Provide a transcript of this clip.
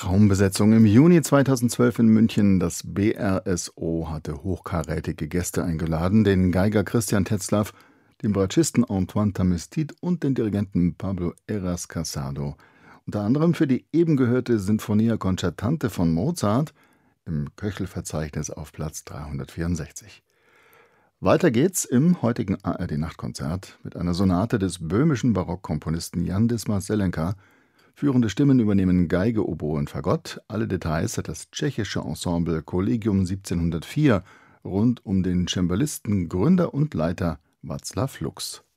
Traumbesetzung im Juni 2012 in München. Das BRSO hatte hochkarätige Gäste eingeladen, den Geiger Christian Tetzlaff, den Bratschisten Antoine Tamestit und den Dirigenten Pablo Heras Casado. Unter anderem für die eben gehörte Sinfonia Concertante von Mozart im Köchel-Verzeichnis auf Platz 364. Weiter geht's im heutigen ARD-Nachtkonzert mit einer Sonate des böhmischen Barockkomponisten Jan Dismas-Zelenka. Führende Stimmen übernehmen Geige, Oboe und Fagott. Alle Details hat das tschechische Ensemble Collegium 1704 rund um den Cembalisten, Gründer und Leiter Václav Lux.